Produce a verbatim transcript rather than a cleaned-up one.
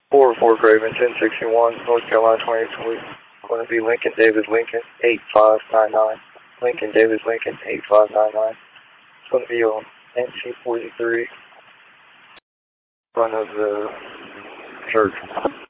four four Craven, ten sixty-one, North Carolina twenty-eight. Going to be Lincoln David Lincoln, eight five nine nine. Lincoln David Lincoln, eight five nine nine. It's going to be on N C forty-three, front of the church.